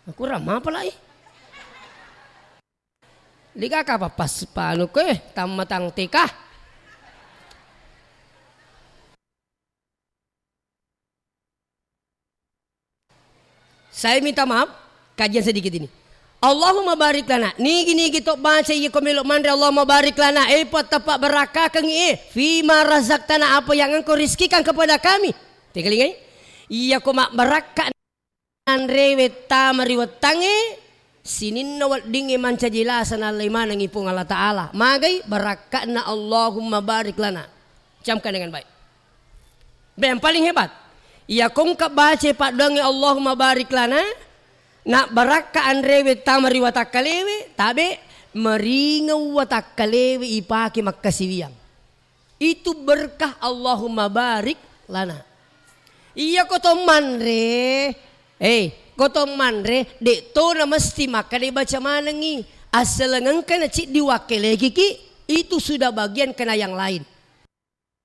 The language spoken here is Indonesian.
Aku ramah pala Liga ka papas paano ko tamatang tika. Saya minta maaf, kajian sedikit ini. Allahumma barik lana. Nigi tok baca iya komelo mandre Allahumma barik lana. Pot tapak berakah kengi fima razaqtana, apa yang engkau rizkikan kepada kami. Tegalingai. Iya ko mak berakah andre weta mariwatange sinin nawat dingi manca jelasan Allah mana ngipung Allah Ta'ala. Magai barakatna Allahumma barik lana. Camkan dengan baik. Yang paling hebat. Ya kong baca pak donge Allahumma barik lana. Nak baraka andre tamari watakalewe. Tabe meringaw watakalewe ipaki makasiwiyang. Itu berkah Allahumma barik lana. Iya kotoman re. Kotoman re. Dek to na mesti maka dibaca manangi. Asal ngengkana cik diwakile kiki. Itu sudah bagian kena yang lain.